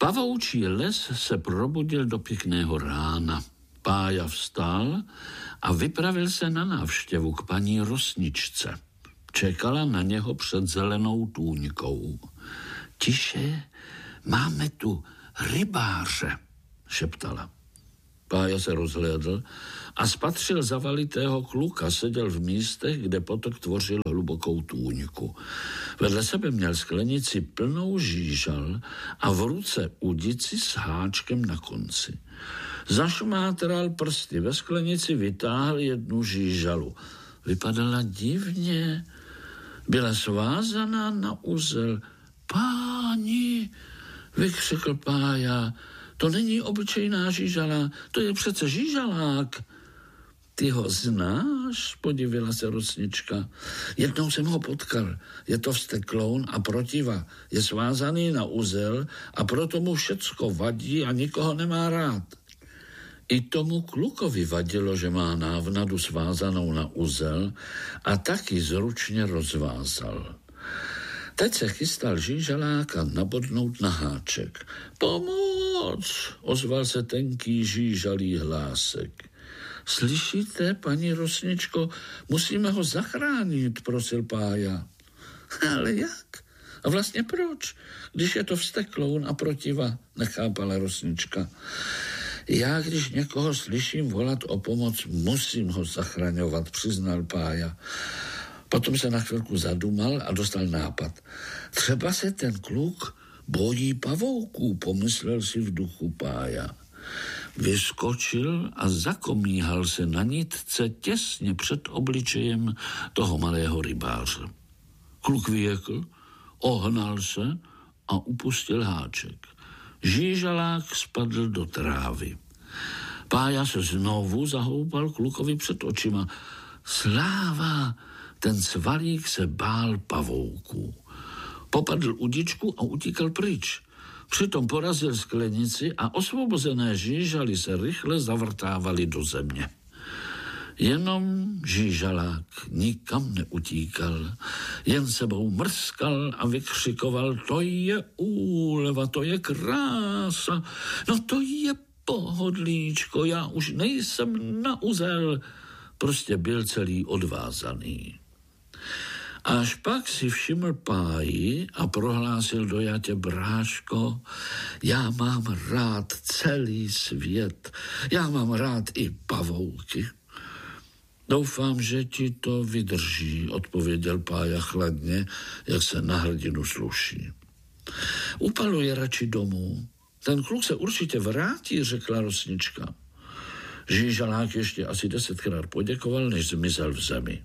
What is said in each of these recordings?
Pavoučí les se probudil do pěkného rána. Pája vstal a vypravil se na návštěvu k paní Rosničce. Čekala na něho před zelenou tůňkou. Tiše, máme tu rybáře, šeptala. Pája se rozhlédl a spatřil zavalitého kluka, seděl v místech, kde potok tvořil hlubokou tůňku. Vedle sebe měl sklenici plnou žížal a v ruce udici s háčkem na konci. Zašmátral prsty ve sklenici, vytáhl jednu žížalu. Vypadala divně, byla svázaná na uzel. Páni, vykřikl Pája, to není obyčejná žížala, to je přece žížalák. Ty ho znáš? Podivila se Rosnička. Jednou jsem ho potkal. Je to vztekloun a protiva. Je svázaný na uzel a proto mu všecko vadí a nikoho nemá rád. I tomu klukovi vadilo, že má návnadu svázanou na uzel a taky zručně rozvázal. Teď se chystal žížaláka nabodnout na háček. Pomoc! Ozval se tenký žížalý hlásek. Slyšíte, paní Rosničko, musíme ho zachránit, prosil Pája. Ale jak? A vlastně proč? Když je to vztekloun a protiva, nechápala Rosnička. Já, když někoho slyším volat o pomoc, musím ho zachraňovat, přiznal Pája. Potom se na chvilku zadumal a dostal nápad. Třeba se ten kluk bojí pavouků, pomyslel si v duchu Pája. Vyskočil a zakomíhal se na nitce těsně před obličejem toho malého rybáře. Kluk vyjekl, ohnal se a upustil háček. Žížalák spadl do trávy. Pája se znovu zahoupal klukovi před očima. Sláva! Ten svalík se bál pavouků. Popadl udičku a utíkal pryč. Přitom porazil sklenici a osvobozené žížaly se rychle zavrtávaly do země. Jenom žížalák nikam neutíkal, jen sebou mrskal a vykřikoval, to je úleva, to je krása, no to je pohodlíčko, já už nejsem na uzel, prostě byl celý odvázaný. Až pak si všiml Páji a prohlásil dojatě, bráško, já mám rád celý svět, já mám rád i pavouky. Doufám, že ti to vydrží, odpověděl Pája chladně, jak se na hrdinu sluší. Upaluje radši domů. Ten kluk se určitě vrátí, řekla Rosnička. Žížalák ještě asi 10krát poděkoval, než zmizel v zemi.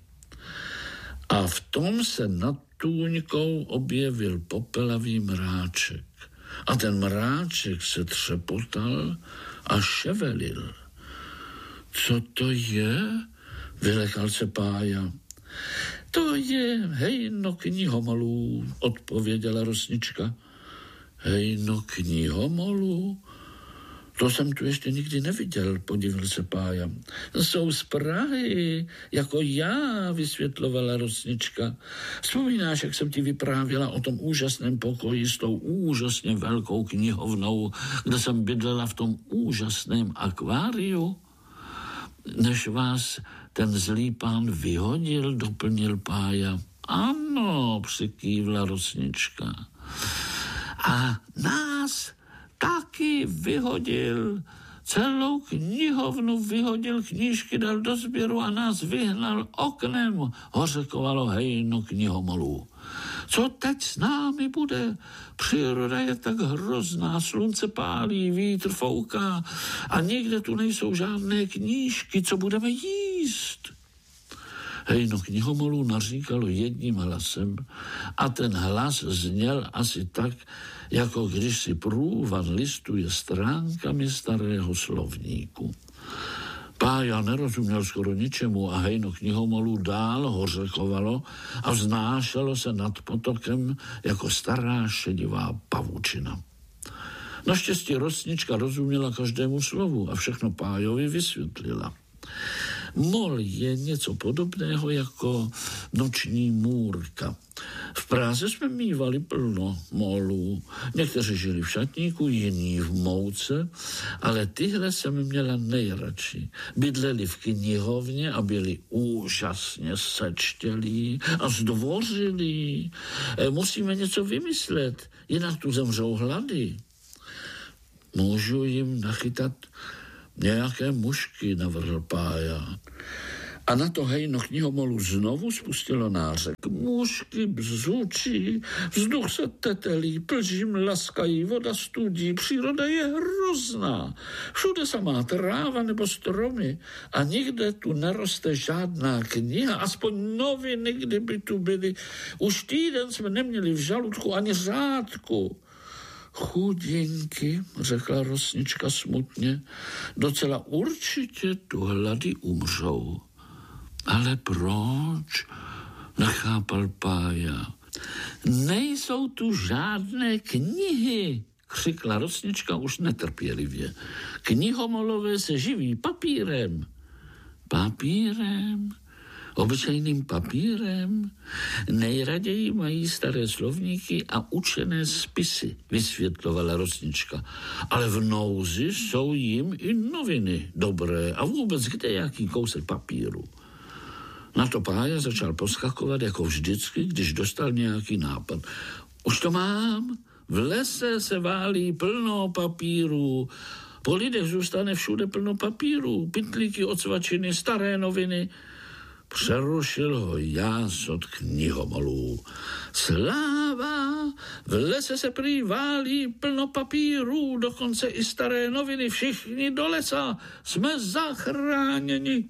A v tom se nad tůňkou objevil popelavý mráček. A ten mráček se třepotal a ševelil. Co to je? Vylekal se Pája. To je hejno knihomolů, odpověděla Rosnička. Hejno knihomolů? To jsem tu ještě nikdy neviděl, podivil se Pája. Jsou z Prahy, jako já, vysvětlovala Rosnička. Vzpomínáš, jak jsem ti vyprávěla o tom úžasném pokoji s tou úžasně velkou knihovnou, kde jsem bydlela v tom úžasném akváriu? Než vás ten zlý pán vyhodil, doplnil Pája. Ano, přikývla Rosnička. A nás taky vyhodil. Celou knihovnu vyhodil, knížky dal do sběru a nás vyhnal oknem, hořekovalo hejno knihomolů. Co teď s námi bude? Příroda je tak hrozná, slunce pálí, vítr fouká a nikde tu nejsou žádné knížky, co budeme jíst? Hejno knihomolů naříkalo jedním hlasem a ten hlas zněl asi tak, jako když si průvan listuje stránkami starého slovníku. Pája nerozuměl skoro ničemu a hejno knihomolů dál hořekovalo a vznášelo se nad potokem jako stará šedivá pavučina. Naštěstí Rosnička rozuměla každému slovu a všechno Pájovi vysvětlila. Mol je něco podobného jako noční můrka. V Praze jsme mívali plno molů. Někteří žili v šatníku, jiní v mouce, ale tyhle jsem měla nejradši. Bydleli v knihovně a byli úžasně sečtělí a zdvořilí. Musíme něco vymyslet, jinak tu zemřou hlady. Můžu jim nachytat nějaké mušky, navrhl Pája. A na to hejno knihomolu znovu spustilo nářek. Mušky bzučí, vzduch se tetelí, plži mlaskají, voda studí, příroda je hrozná. Všude samá tráva nebo stromy a nikde tu neroste žádná kniha, aspoň noviny, kdyby tu byly. Už týden jsme neměli v žaludku ani řádku. Chudinky, řekla Rosnička smutně, docela určitě tu hlady umřou. Ale proč? Nechápal Pája. Nejsou tu žádné knihy, křikla Rosnička už netrpělivě. Knihomolové se živí papírem. Papírem? Obyčejným papírem? Nejraději mají staré slovníky a učené spisy, vysvětlovala Rosnička. Ale v nouzi jsou jim i noviny dobré a vůbec kde jaký kousek papíru. Na to Pája začal poskakovat jako vždycky, když dostal nějaký nápad. Už to mám, v lese se válí plno papíru, po lidech zůstane všude plno papíru, pytlíky od svačiny, staré noviny. Přerušil ho jás od knihomolů. Sláva, v lese se prý válí plno papírů, dokonce i staré noviny, všichni do lesa, jsme zachráněni.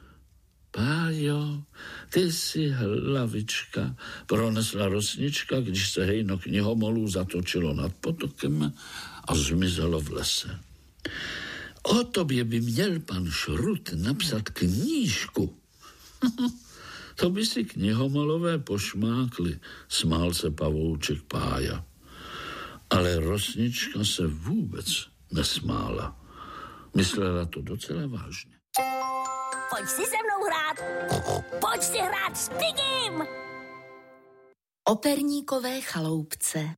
Pájo, ty jsi hlavička, pronesla Rosnička, když se hejno knihomolů zatočilo nad potokem a zmizelo v lese. O tobě by měl pan Šrut napsat knížku. To by si knihomolové pošmákli, smál se pavouček Pája. Ale Rosnička se vůbec nesmála. Myslela to docela vážně. Pojď si se mnou hrát. Pojď si hrát s Pigim. O perníkové chaloupce.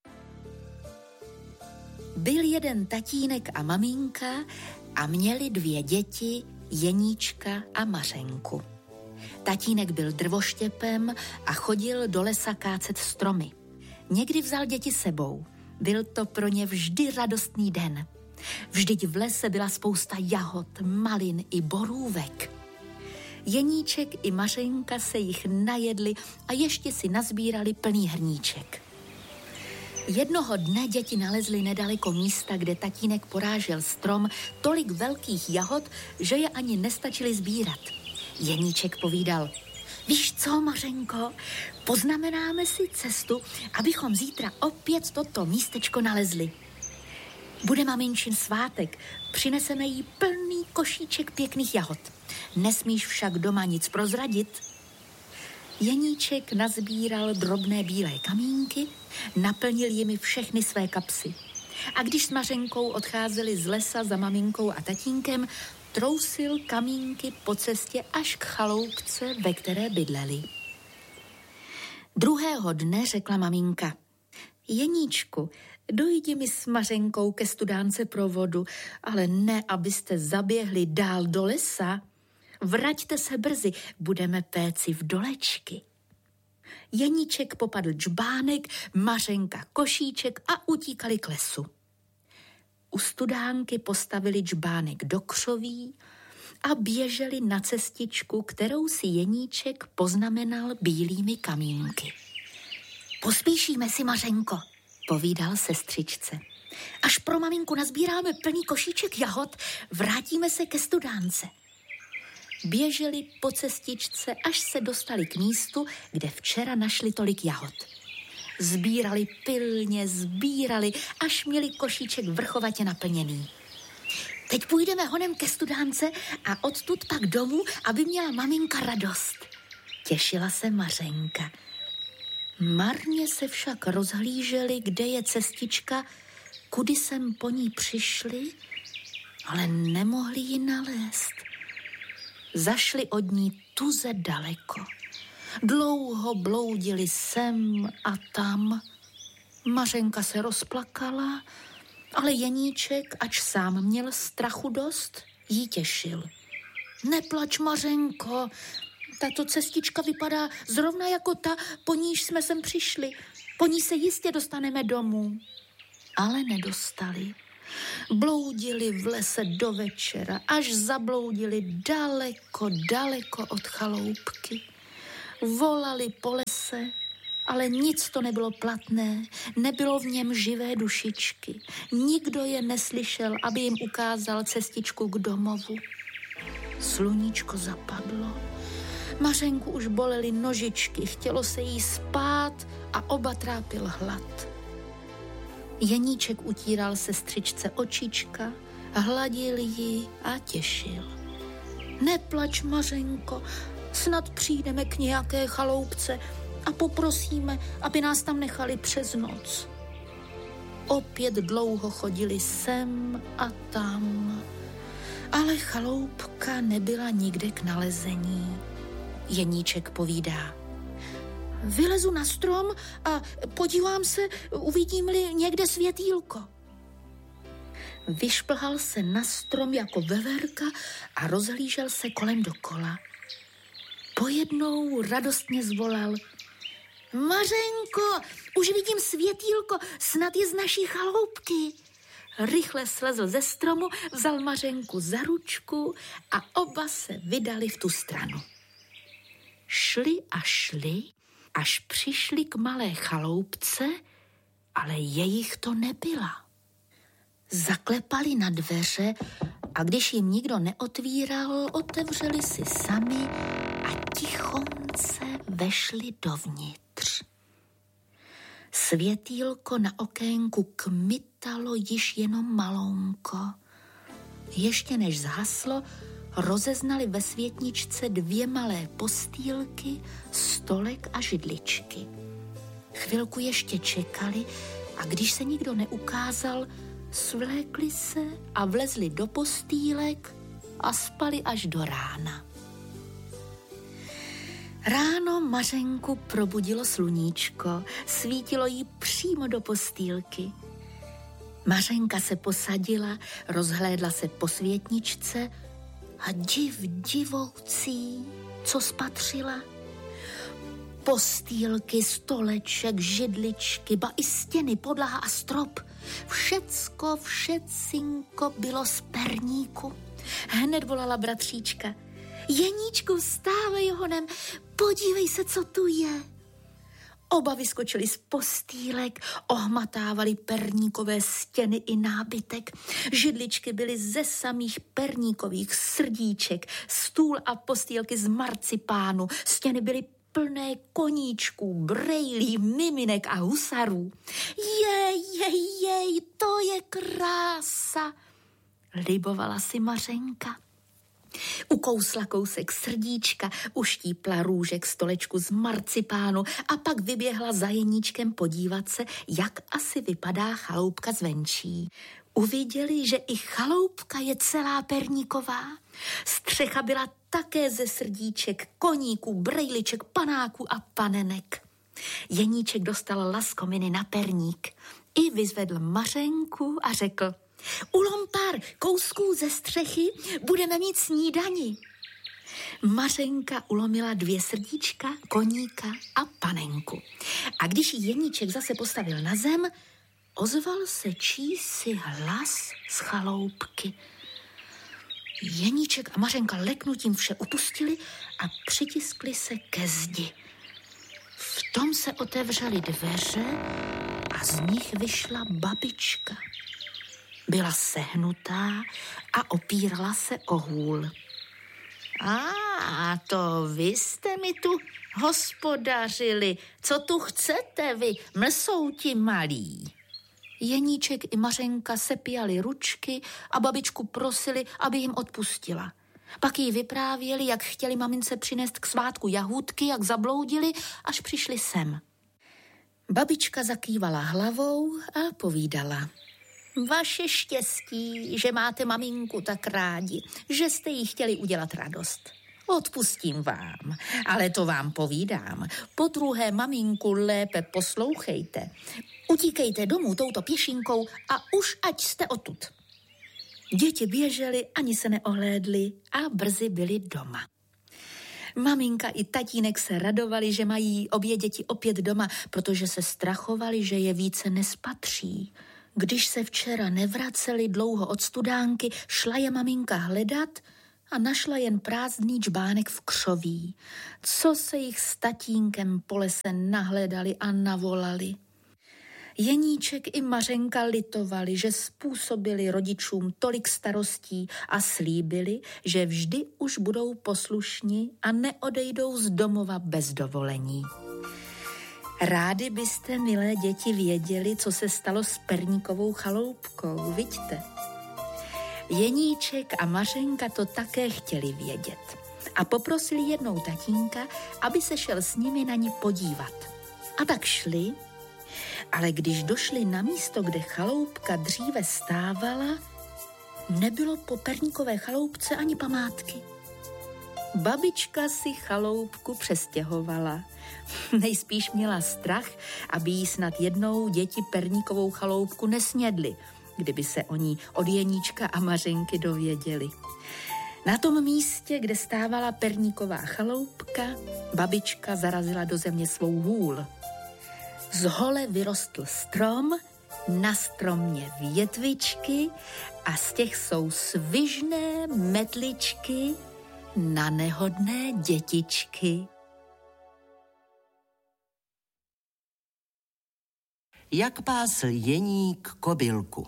Byl jeden tatínek a maminka a měli 2 děti, Jeníčka a Mařenku. Tatínek byl drvoštěpem a chodil do lesa kácet stromy. Někdy vzal děti sebou. Byl to pro ně vždy radostný den. Vždyť v lese byla spousta jahod, malin i borůvek. Jeníček i Mařenka se jich najedli a ještě si nazbírali plný hrníček. Jednoho dne děti nalezly nedaleko místa, kde tatínek porážel strom, tolik velkých jahod, že je ani nestačili sbírat. Jeníček povídal: víš co, Mařenko, poznamenáme si cestu, abychom zítra opět toto místečko nalezli. Bude maminčin svátek, přineseme jí plný košíček pěkných jahod. Nesmíš však doma nic prozradit. Jeníček nazbíral drobné bílé kamínky, naplnil jimi všechny své kapsy. A když s Mařenkou odcházeli z lesa za maminkou a tatínkem, trousil kamínky po cestě až k chaloupce, ve které bydleli. Druhého dne řekla maminka: Jeníčku, dojdi mi s Mařenkou ke studánce pro vodu, ale ne, abyste zaběhli dál do lesa. Vraťte se brzy, budeme péci v dolečky. Jeníček popadl džbánek, Mařenka košíček a utíkali k lesu. U studánky postavili džbánek do křoví a běželi na cestičku, kterou si Jeníček poznamenal bílými kamínky. Pospíšíme si, Mařenko, povídal sestřičce. Až pro maminku nazbíráme plný košíček jahod, vrátíme se ke studánce. Běželi po cestičce, až se dostali k místu, kde včera našli tolik jahod. Sbírali pilně, až měli košíček vrchovatě naplněný. Teď půjdeme honem ke studánce a odtud pak domů, aby měla maminka radost. Těšila se Mařenka. Marně se však rozhlíželi, kde je cestička, kudy sem po ní přišli, ale nemohli ji nalézt. Zašli od ní tuze daleko. Dlouho bloudili sem a tam. Mařenka se rozplakala, ale Jeníček, ač sám měl strachu dost, jí těšil. Neplač, Mařenko, tato cestička vypadá zrovna jako ta, po níž jsme sem přišli. Po ní se jistě dostaneme domů. Ale nedostali. Bloudili v lese do večera, až zabloudili daleko, daleko od chaloupky. Volali po lese, ale nic to nebylo platné, nebylo v něm živé dušičky. Nikdo je neslyšel, aby jim ukázal cestičku k domovu. Sluníčko zapadlo. Mařenku už bolely nožičky, chtělo se jí spát a oba trápil hlad. Jeníček utíral sestřičce očička, hladil ji a těšil. Neplač, Mařenko, snad přijdeme k nějaké chaloupce a poprosíme, aby nás tam nechali přes noc. Opět dlouho chodili sem a tam, ale chaloupka nebyla nikde k nalezení. Jeníček povídá: vylezu na strom a podívám se, uvidím-li někde světýlko. Vyšplhal se na strom jako veverka a rozhlížel se kolem dokola. Pojednou radostně zvolal: Mařenko, už vidím světýlko, snad je z naší chaloupky. Rychle slezl ze stromu, vzal Mařenku za ručku a oba se vydali v tu stranu. Šli a šli, až přišli k malé chaloupce, ale jejich to nebyla. Zaklepali na dveře a když jim nikdo neotvíral, otevřeli si sami a tichonce vešli dovnitř. Světýlko na okénku kmitalo již jenom malounko. Ještě než zhaslo, rozeznali ve světničce 2 malé postýlky, stolek a židličky. Chvilku ještě čekali a když se nikdo neukázal, svlékli se a vlezli do postýlek a spali až do rána. Ráno Mařenku probudilo sluníčko, svítilo jí přímo do postýlky. Mařenka se posadila, rozhlédla se po světničce a divoucí, co spatřila. Postýlky, stoleček, židličky, ba i stěny, podlaha a strop. Všecinko bylo z perníku. Hned volala bratříčka: Jeníčku, vstávej honem, podívej se, co tu je. Oba vyskočili z postýlek, ohmatávali perníkové stěny i nábytek. Židličky byly ze samých perníkových srdíček, stůl a postýlky z marcipánu, stěny byly plné koníčků, brejlí, miminek a husarů. Jej, to je krása, libovala si Mařenka. Ukousla kousek srdíčka, uštípla růžek stolečku z marcipánu a pak vyběhla za Jeníčkem podívat se, jak asi vypadá chaloupka zvenčí. Uviděli, že i chaloupka je celá perníková. Střecha byla také ze srdíček, koníků, brejliček, panáků a panenek. Jeníček dostal laskominy na perník. I vyzvedl Mařenku a řekl: ulom pár kousků ze střechy, budeme mít snídani. Mařenka ulomila 2 srdíčka, koníka a panenku. A když jí Jeníček zase postavil na zem, ozval se čísi hlas z chaloupky. Jeníček a Mařenka leknutím vše upustili a přitiskli se ke zdi. V tom se otevřely dveře a z nich vyšla babička. Byla sehnutá a opírala se o hůl. To vy jste mi tu hospodařili. Co tu chcete vy, mlsouti malí? Jeníček i Mařenka sepíjali ručky a babičku prosili, aby jim odpustila. Pak jí vyprávěli, jak chtěli mamince přinést k svátku jahůdky, jak zabloudili, až přišli sem. Babička zakývala hlavou a povídala: vaše štěstí, že máte maminku tak rádi, že jste jí chtěli udělat radost. Odpustím vám, ale to vám povídám. Podruhé, maminku, lépe poslouchejte. Utíkejte domů touto pěšinkou a už ať jste odtud. Děti běžely, ani se neohlédly a brzy byli doma. Maminka i tatínek se radovali, že mají obě děti opět doma, protože se strachovali, že je více nespatří. Když se včera nevraceli dlouho od studánky, šla je maminka hledat a našla jen prázdný čbánek v křoví. Co se jich s tatínkem po lese nahledali a navolali. Jeníček i Mařenka litovali, že způsobili rodičům tolik starostí a slíbili, že vždy už budou poslušní a neodejdou z domova bez dovolení. Rádi byste, milé děti, věděli, co se stalo s perníkovou chaloupkou, viďte? Jeníček a Mařenka to také chtěli vědět a poprosili jednou tatínka, aby se šel s nimi na ní podívat. A tak šli, ale když došli na místo, kde chaloupka dříve stávala, nebylo po perníkové chaloupce ani památky. Babička si chaloupku přestěhovala. Nejspíš měla strach, aby jí snad jednou děti perníkovou chaloupku nesnědly, kdyby se o ní od Jeníčka a Mařenky dověděli. Na tom místě, kde stávala perníková chaloupka, babička zarazila do země svou hůl. Z hole vyrostl strom, na stromě větvičky a z těch jsou svižné metličky na nehodné dětičky. Jak pásl Jeník kobylku.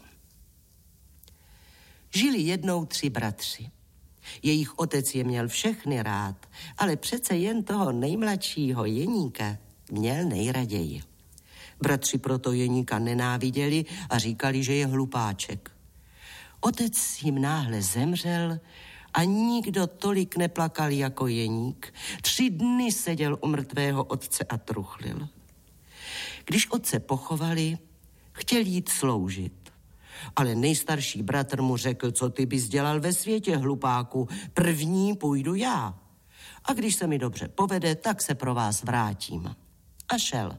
Žili jednou 3 bratři. Jejich otec je měl všechny rád, ale přece jen toho nejmladšího Jeníka měl nejraději. Bratři proto Jeníka nenáviděli a říkali, že je hlupáček. Otec jim náhle zemřel a nikdo tolik neplakal jako Jeník. 3 dny seděl u mrtvého otce a truchlil. Když otce pochovali, chtěl jít sloužit. Ale nejstarší bratr mu řekl, co ty bys dělal ve světě, hlupáku, první půjdu já. A když se mi dobře povede, tak se pro vás vrátím. A šel.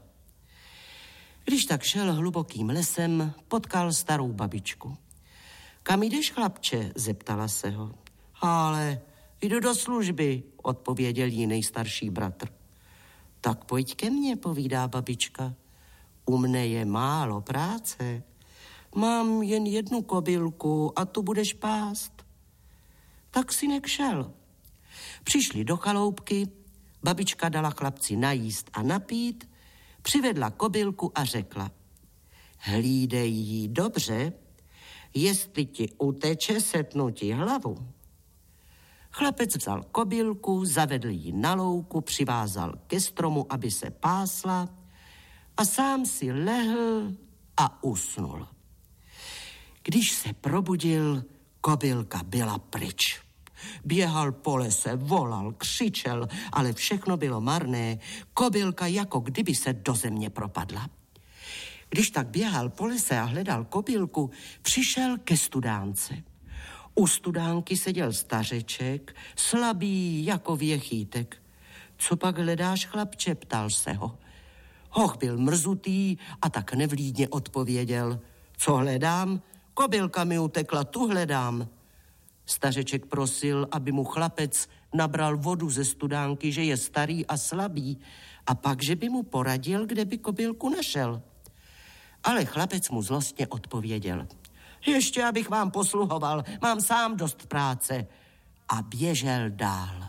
Když tak šel hlubokým lesem, potkal starou babičku. Kam jdeš, chlapče? Zeptala se ho. Ale jdu do služby, odpověděl jí nejstarší bratr. Tak pojď ke mně, povídá babička. U mne je málo práce. Mám jen 1 kobylku a tu budeš pást. Tak synek šel. Přišli do chaloupky, babička dala chlapci najíst a napít, přivedla kobylku a řekla: hlídej jí dobře, jestli ti uteče, setnu ti hlavu. Chlapec vzal kobylku, zavedl ji na louku, přivázal ke stromu, aby se pásla a sám si lehl a usnul. Když se probudil, kobylka byla pryč. Běhal po lese, volal, křičel, ale všechno bylo marné. Kobylka jako kdyby se do země propadla. Když tak běhal po lese a hledal kobylku, přišel ke studánce. U studánky seděl stařeček, slabý jako věchýtek. Co pak hledáš, chlapče, ptal se ho. Hoch byl mrzutý a tak nevlídně odpověděl. Co hledám? Kobylka mi utekla, tu hledám. Stařeček prosil, aby mu chlapec nabral vodu ze studánky, že je starý a slabý, a pak, že by mu poradil, kde by kobylku našel. Ale chlapec mu zlostně odpověděl. Ještě abych vám posluhoval, mám sám dost práce. A běžel dál.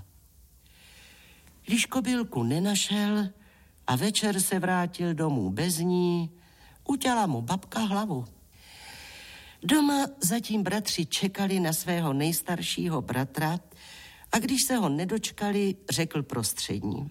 Když kobylku nenašel a večer se vrátil domů bez ní, utěla mu babka hlavu. Doma zatím bratři čekali na svého nejstaršího bratra a když se ho nedočkali, řekl prostřední.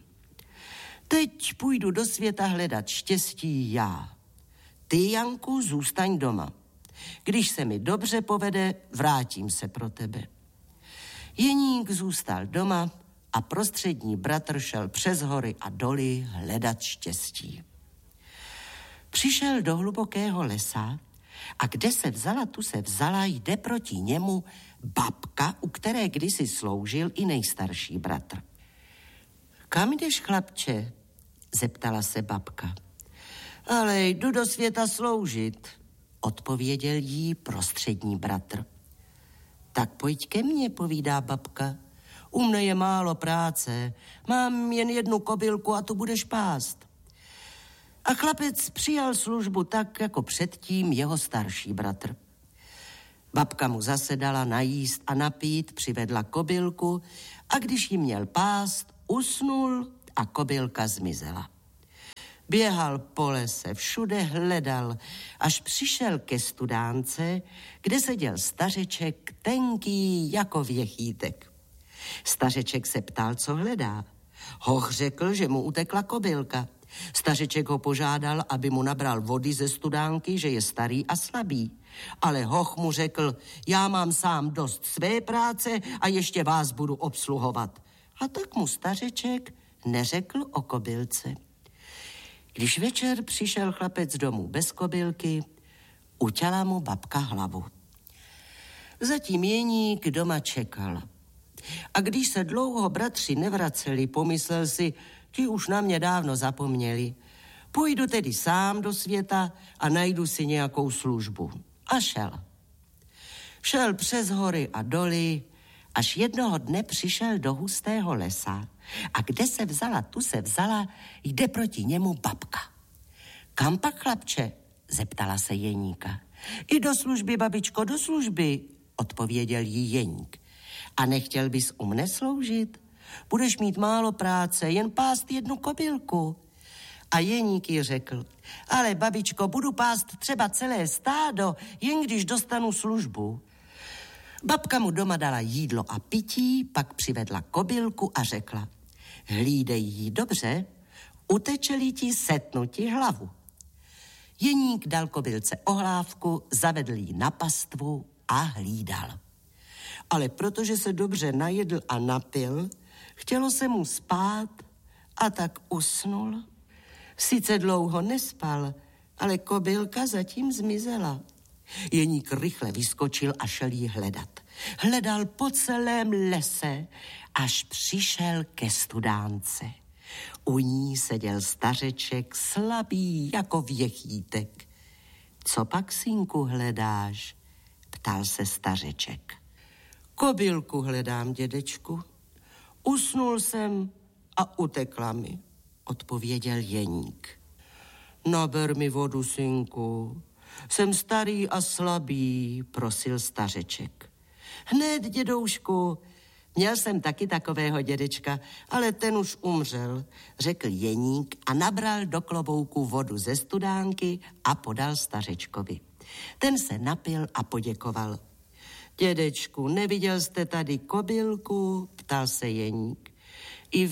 Teď půjdu do světa hledat štěstí já. Ty, Janku, zůstaň doma. Když se mi dobře povede, vrátím se pro tebe. Jeník zůstal doma a prostřední bratr šel přes hory a doly hledat štěstí. Přišel do hlubokého lesa A kde se vzala, tu se vzala, jde proti němu babka, u které kdysi sloužil i nejstarší bratr. Kam jdeš, chlapče? Zeptala se babka. Ale jdu do světa sloužit, odpověděl jí prostřední bratr. Tak pojď ke mně, povídá babka. U mne je málo práce, mám jen jednu kobylku a tu budeš pást. A chlapec přijal službu tak, jako předtím jeho starší bratr. Babka mu zase dala najíst a napít, přivedla kobylku a když ji měl pást, usnul a kobylka zmizela. Běhal po lese, všude hledal, až přišel ke studánce, kde seděl stařeček, tenký jako věchýtek. Stařeček se ptal, co hledá. Hoch řekl, že mu utekla kobylka. Stařeček ho požádal, aby mu nabral vody ze studánky, že je starý a slabý. Ale hoch mu řekl, já mám sám dost své práce a ještě vás budu obsluhovat. A tak mu stařeček neřekl o kobylce. Když večer přišel chlapec domů bez kobylky, utěla mu babka hlavu. Zatím Jeník doma čekal. A když se dlouho bratři nevraceli, pomyslel si, ti už na mě dávno zapomněli. Půjdu tedy sám do světa a najdu si nějakou službu. A šel. Šel přes hory a doly, až jednoho dne přišel do hustého lesa. A kde se vzala, tu se vzala, jde proti němu babka. Kam pak, chlapče? Zeptala se Jeníka. I do služby, babičko, do služby, odpověděl jí Jeník. A nechtěl bys u mne sloužit? Budeš mít málo práce, jen pást jednu kobylku. A Jeník jí řekl, ale babičko, budu pást třeba celé stádo, jen když dostanu službu. Babka mu doma dala jídlo a pití, pak přivedla kobylku a řekla, hlídej jí dobře, uteče-li ti, setnu ti hlavu. Jeník dal kobylce ohlávku, zavedl jí na pastvu a hlídal. Ale protože se dobře najedl a napil, chtělo se mu spát a tak usnul. Sice dlouho nespal, ale kobylka zatím zmizela. Jeník rychle vyskočil a šel jí hledat. Hledal po celém lese, až přišel ke studánce. U ní seděl stařeček, slabý jako věchýtek. Co pak, synku, hledáš? Ptal se stařeček. Kobylku hledám, dědečku. Usnul jsem a utekla mi, odpověděl Jeník. Naber mi vodu, synku. Jsem starý a slabý, prosil stařeček. Hned, dědoušku. Měl jsem taky takového dědečka, ale ten už umřel, řekl Jeník a nabral do klobouku vodu ze studánky a podal stařečkovi. Ten se napil a poděkoval. Dědečku, neviděl jste tady kobylku? Ptal se Jeník. I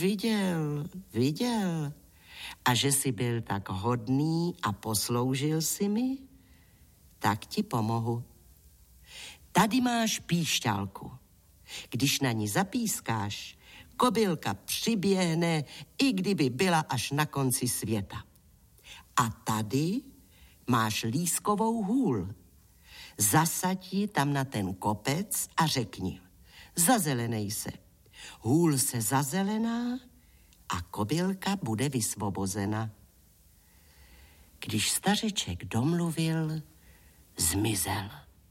viděl. A že jsi byl tak hodný a posloužil si mi? Tak ti pomohu. Tady máš píšťalku. Když na ní zapískáš, kobylka přiběhne, i kdyby byla až na konci světa. A tady máš lískovou hůl. Zasaď ji tam na ten kopec a řekni, zazelenej se. Hůl se zazelená a kobylka bude vysvobozena. Když stařeček domluvil, zmizel.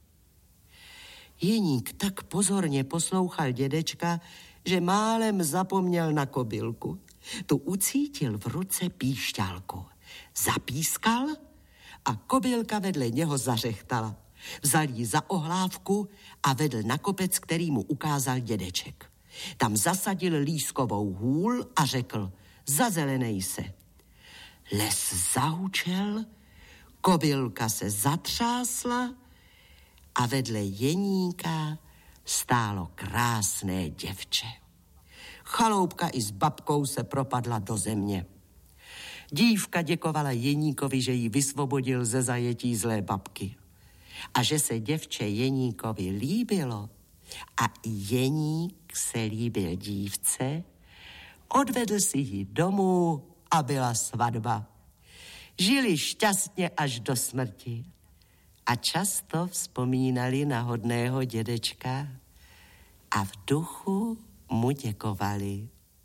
Jeník tak pozorně poslouchal dědečka, že málem zapomněl na kobylku. Tu ucítil v ruce píšťalku. Zapískal a kobylka vedle něho zařechtala. Vzal ji za ohlávku a vedl na kopec, který mu ukázal dědeček. Tam zasadil lískovou hůl a řekl, zazelenej se. Les zahučel, kobylka se zatřásla a vedle Jeníka stálo krásné děvče. Chaloupka i s babkou se propadla do země. Dívka děkovala Jeníkovi, že ji vysvobodil ze zajetí zlé babky. A že se děvče Jeníkovi líbilo a i Jeník se líbil dívce, odvedl si ji domů a byla svatba. Žili šťastně až do smrti. a často vzpomínali na hodného dědečka a v duchu mu děkovali.